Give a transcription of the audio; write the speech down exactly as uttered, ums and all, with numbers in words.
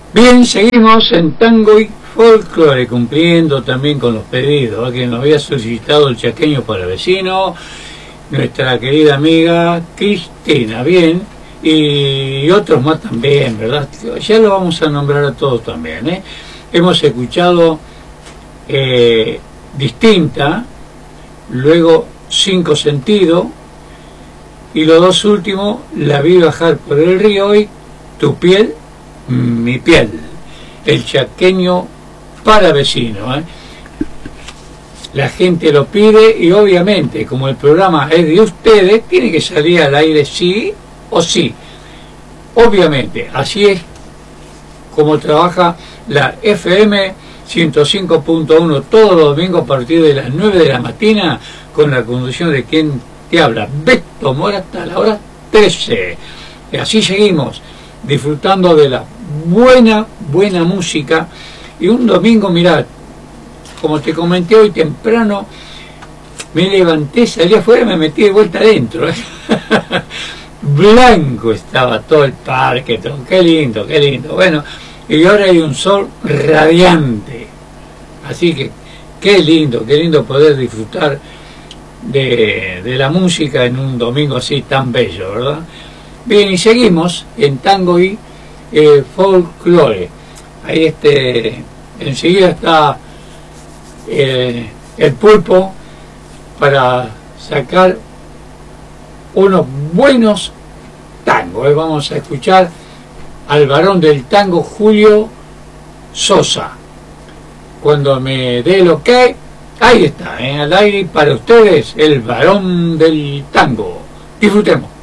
Bien, seguimos en Tango y Folclore, cumpliendo también con los pedidos, ¿eh? que nos había solicitado el chaqueño para vecino, nuestra querida amiga Cristina, bien, y otros más también, ¿verdad? Ya lo vamos a nombrar a todos también, ¿eh? Hemos escuchado eh, Distinta, luego Cinco Sentidos, y los dos últimos, La vi bajar por el río y Tu piel, mi piel, el chaqueño para vecino, ¿eh? La gente lo pide y obviamente como el programa es de ustedes tiene que salir al aire sí o sí, obviamente. Así es como trabaja la F M ciento cinco punto uno todos los domingos a partir de las nueve de la mañana, con la conducción de quien te habla, Beto Mora, hasta la hora trece. Y así seguimos disfrutando de la buena, buena música. Y un domingo, mirad, como te comenté hoy temprano, me levanté, salí afuera y me metí de vuelta adentro, ¿eh? Blanco estaba todo el parque, todo. Qué lindo, qué lindo. Bueno, y ahora hay un sol radiante. Así que, qué lindo, qué lindo poder disfrutar de, de la música en un domingo así tan bello, ¿verdad? Bien, y seguimos en Tango y eh, Folclore. Ahí este, enseguida está eh, el pulpo para sacar unos buenos tangos. Eh. Vamos a escuchar al varón del tango, Julio Sosa. Cuando me dé el ok, ahí está, eh, al aire para ustedes, el varón del tango. Disfrutemos.